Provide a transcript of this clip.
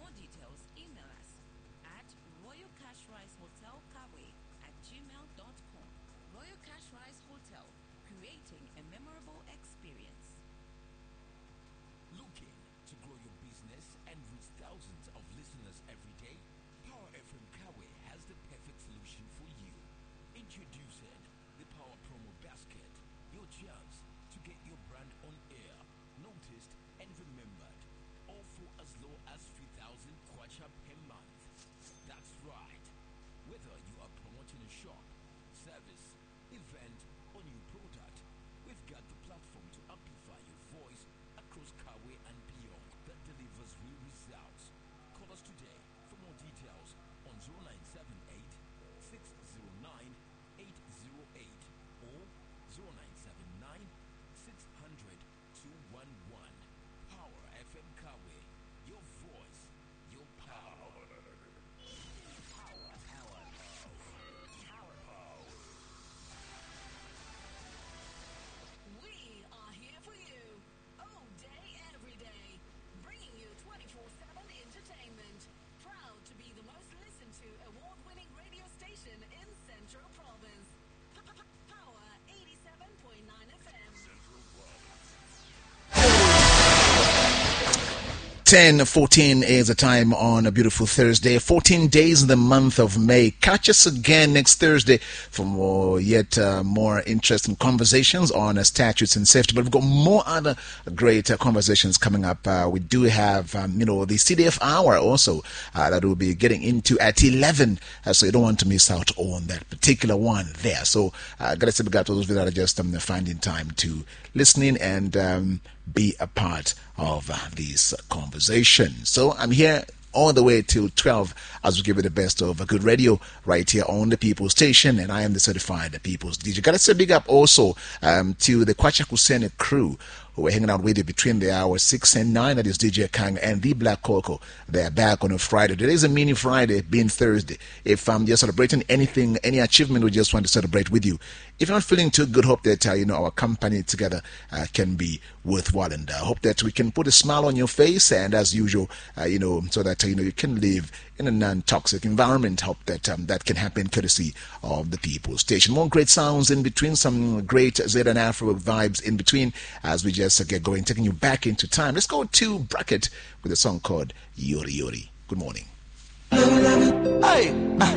more details, email us at royalcashricehotelkawe@gmail.com. Royal Cash Rice Hotel, creating a memorable experience. Looking to grow your business and reach thousands of listeners every day? Power FM Kawe has the perfect solution for you. Introducing the Power Promo Basket, your chance to get your brand on air, noticed and remembered, all for as low as 3,000 kwacha per month. That's right. Whether you are promoting a shop, service, event, or new product, we've got the platform to amplify your voice across Kawe and beyond that delivers real results. Call us today for more details on 0978 609 808 or 0979 600 211. Power FM Kawe, your voice, your power. We are here for you, all day, every day, bringing you 24/7 entertainment. Proud to be the most listened to award-winning radio station in Central Province. Power 87.9 FM. 10:14 is the time on a beautiful Thursday. 14 days in the month of May. Catch us again next Thursday for more interesting conversations on statutes and safety. But we've got more other great conversations coming up. We do have, the CDF hour also that we'll be getting into at 11. So you don't want to miss out on that particular one there. So, gotta say, to those that are just finding time to listen in and be a part of these conversations. So I'm here all the way till 12 as we give you the best of a good radio right here on the People's Station, and I am the certified People's DJ. Gotta say big up also to the Kwacha Kusene crew who were hanging out with you between the hours 6 and 9. That is DJ Kang and the Black Coco. They're back on a Friday. Today is a mini Friday, being Thursday. If you're celebrating anything, any achievement, we just want to celebrate with you. If you're not feeling too good, hope that our company together can be worthwhile, and hope that we can put a smile on your face, and as usual, so that you can live in a non-toxic environment. Hope that that can happen courtesy of the People's Station. More great sounds in between, some great Z and Afro vibes in between as we just get going, taking you back into time. Let's go to Bracket with a song called Yori Yori. Good morning. Hey.